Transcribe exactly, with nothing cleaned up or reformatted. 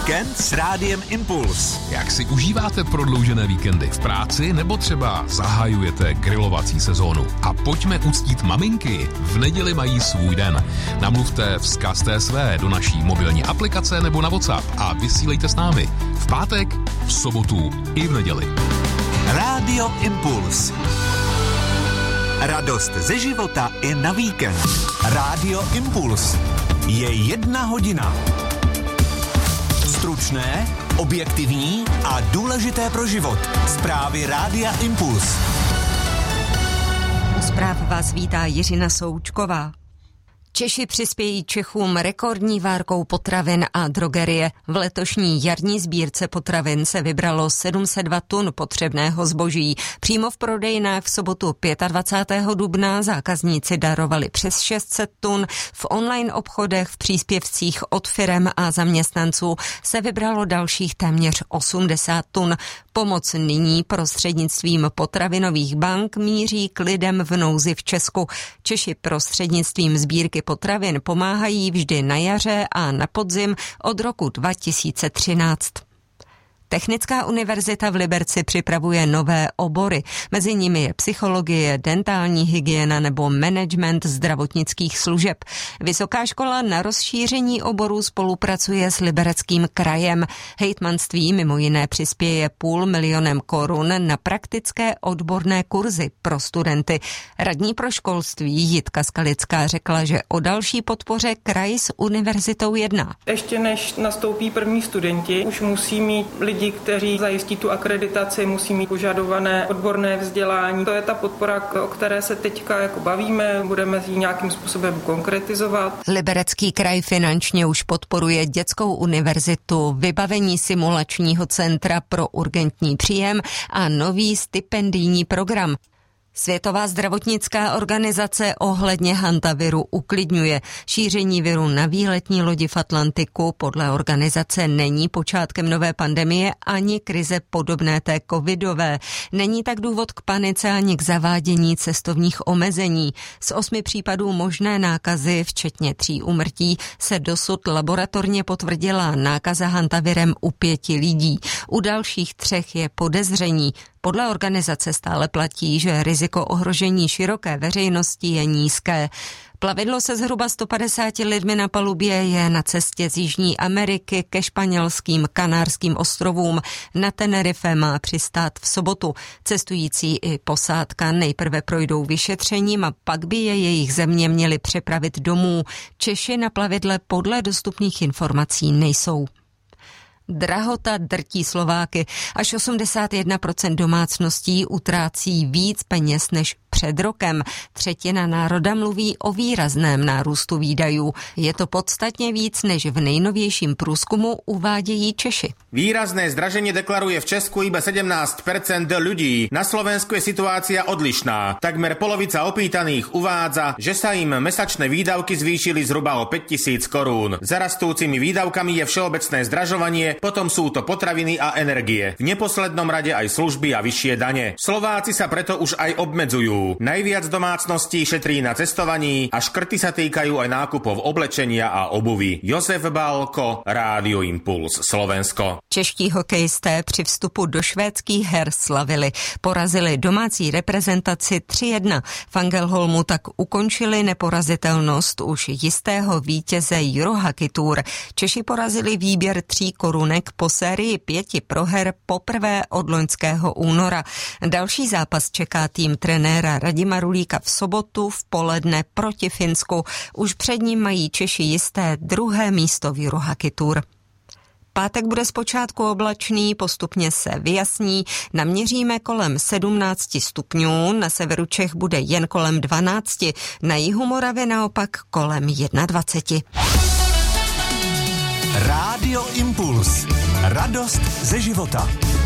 Víkend s Rádiem Impuls. Jak si užíváte prodloužené víkendy v práci nebo třeba zahajujete grilovací sezónu? A pojďme uctít maminky. V neděli mají svůj den. Namluvte vzkaz té své do naší mobilní aplikace nebo na WhatsApp a vysílejte s námi. V pátek, v sobotu i v neděli. Rádio Impuls. Radost ze života i na víkend. Rádio Impuls. Je jedna hodina. Stručné, objektivní a důležité pro život. Zprávy Rádia Impuls. U zpráv vás vítá Jiřina Součková. Češi přispějí Čechům rekordní várkou potravin a drogerie. V letošní jarní sbírce potravin se vybralo sedm set dva tun potřebného zboží. Přímo v prodejnách v sobotu dvacátého pátého dubna zákazníci darovali přes šest set tun. V online obchodech v příspěvcích od firem a zaměstnanců se vybralo dalších téměř osmdesát tun. Pomoc nyní prostřednictvím potravinových bank míří k lidem v nouzi v Česku. Češi prostřednictvím sbírky potravin pomáhají vždy na jaře a na podzim od roku dva tisíce třináct. Technická univerzita v Liberci připravuje nové obory. Mezi nimi je psychologie, dentální hygiena nebo management zdravotnických služeb. Vysoká škola na rozšíření oborů spolupracuje s Libereckým krajem. Hejtmanství mimo jiné přispěje půl milionem korun na praktické odborné kurzy pro studenty. Radní pro školství Jitka Skalická řekla, že o další podpoře kraj s univerzitou jedná. Ještě než nastoupí první studenti, už musí mít lidi, kteří zajistí tu akreditaci, musí mít požadované odborné vzdělání. To je ta podpora, o které se teďka jako bavíme, budeme ji nějakým způsobem konkretizovat. Liberecký kraj finančně už podporuje dětskou univerzitu, vybavení simulačního centra pro urgentní příjem a nový stipendijní program. Světová zdravotnická organizace ohledně hantaviru uklidňuje. Šíření viru na výletní lodi v Atlantiku podle organizace není počátkem nové pandemie ani krize podobné té covidové. Není tak důvod k panice ani k zavádění cestovních omezení. Z osmi případů možné nákazy, včetně tří úmrtí, se dosud laboratorně potvrdila nákaza hantavirem u pěti lidí. U dalších třech je podezření. Podle organizace stále platí, že riziko ohrožení široké veřejnosti je nízké. Plavidlo se zhruba sto padesáti lidmi na palubě je na cestě z Jižní Ameriky ke španělským Kanárským ostrovům. Na Tenerife má přistát v sobotu. Cestující i posádka nejprve projdou vyšetřením a pak by je jejich země měli přepravit domů. Češi na plavidle podle dostupných informací nejsou. Drahota drtí Slováky. Až osmdesát jedna procent domácností utrácí víc peněz než před rokem. Třetina národa mluví o výrazném nárůstu výdajů. Je to podstatně víc, než v nejnovějším průzkumu uvádějí Češi. Výrazné zdraženie deklaruje v Česku iba sedemnásť percent ľudí. Na Slovensku je situácia odlišná. Takmer polovica opýtaných uvádza, že sa im mesačné výdavky zvýšili zhruba o päť tisíc korún. Za rastúcimi výdavkami je všeobecné zdražovanie, potom sú to potraviny a energie. V neposlednom rade aj služby a vyššie dane. Slováci sa preto už aj obmedzujú. Najviac domácností šetrí na cestovaní a škrty sa týkajú aj nákupov oblečenia a obuvy. Jozef Bálko, Rádio Impuls, Slovensko. Čeští hokejisté při vstupu do švédských her slavili. Porazili domácí reprezentaci tři jedna. V Angelholmu tak ukončili neporazitelnost už jistého vítěze Eurohockey Tour. Češi porazili výběr tří korunek po sérii pěti proher poprvé od loňského února. Další zápas čeká tým trenéra Radima Rulíka v sobotu v poledne proti Finsku. Už před ním mají Češi jisté druhé místo v Eurohockey Tour. Pátek bude zpočátku oblačný, postupně se vyjasní, naměříme kolem sedmnáct stupňů, na severu Čech bude jen kolem dvanáct, na jihu Moravy naopak kolem dvacet jedna. Rádio Impuls. Radost ze života.